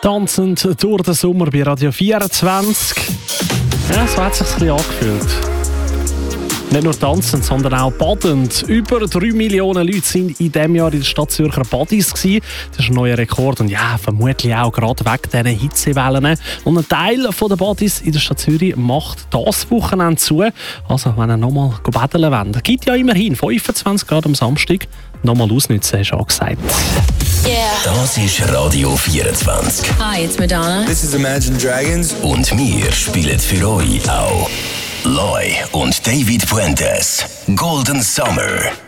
Tanzend durch den Sommer bei Radio 24. Ja, so hat es sich ein bisschen angefühlt. Nicht nur tanzend, sondern auch badend. Über 3 Millionen Leute sind in diesem Jahr in der Stadt Zürcher Badis gewesen. Das ist ein neuer Rekord und ja, vermutlich auch gerade wegen diesen Hitzewellen. Und ein Teil der Badis in der Stadt Zürich macht das Wochenende zu. Also, wenn ihr nochmal baden wollt. Es gibt ja immerhin 25 Grad am Samstag. Nochmal ausnutzen, ist angesagt. Yeah. Das ist Radio 24. Hi, it's Madonna. This is Imagine Dragons. Und wir spielen für euch auch Loi und David Puentes. Golden Summer.